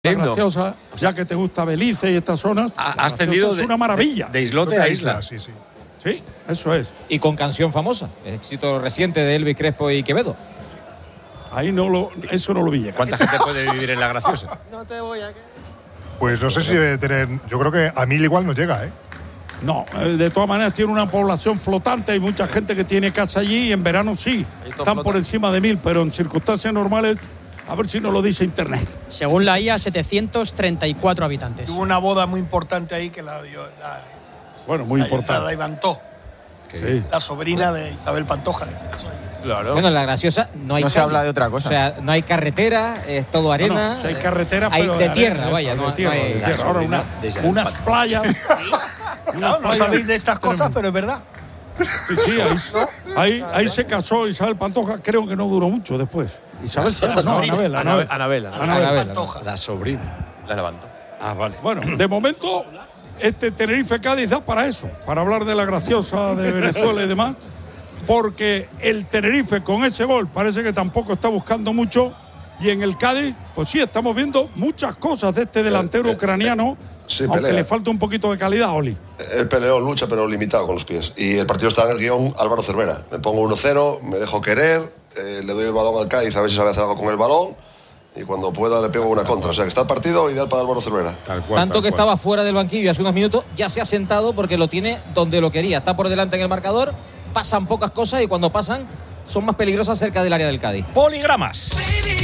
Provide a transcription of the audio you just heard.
graciosa, ya que te gusta Belice y estas zonas. Ha ascendido es una maravilla. De islote a isla. Sí, sí. Sí, eso es. Y con canción famosa, éxito reciente de Elvis Crespo y Quevedo. Ahí eso no lo vi llegar. ¿Cuánta gente puede vivir en La Graciosa? No te voy a... Pues no sé si debe tener. Yo creo que a 1000 igual no llega, ¿eh? No, de todas maneras tiene una población flotante. Hay mucha gente que tiene casa allí y en verano sí. Están por encima de 1000, pero en circunstancias normales, a ver si nos lo dice internet. Según la IA, 734 habitantes. Tuvo una boda muy importante ahí que la dio Bueno, muy importante. La Ivantó, Sí. la sobrina de Isabel Pantoja. Claro. Bueno, en La Graciosa no hay No se calle. habla de otra cosa. O sea, no hay carretera, es todo arena. No, sí hay carreteras, hay pero de arena, tierra, vaya. de No tierra, hay- de tierra. Ahora unas playas. Claro, no sabéis de estas cosas, pero es verdad. Sí, ahí se casó Isabel Pantoja, creo que no duró mucho después. Isabel, no, Anabel. Pantoja. La sobrina la levantó. Ah, vale. Bueno, de momento, este Tenerife-Cádiz da para eso, para hablar de La Graciosa, de Venezuela y demás, porque el Tenerife con ese gol parece que tampoco está buscando mucho, y en el Cádiz, pues sí, estamos viendo muchas cosas de este delantero ucraniano, sí, aunque pelea. le falta un poquito de calidad, Oli. Él peleó, lucha, pero limitado con los pies. Y el partido está en el guión Álvaro Cervera. Me pongo 1-0, me dejo querer, le doy el balón al Cádiz a ver si sabe hacer algo con el balón, y cuando pueda le pego una contra. O sea que está el partido ideal para Álvaro Cervera. Tanto que estaba fuera del banquillo hace unos minutos, ya se ha sentado porque lo tiene donde lo quería. Está por delante en el marcador, pasan pocas cosas y cuando pasan son más peligrosas cerca del área del Cádiz. Poligramas.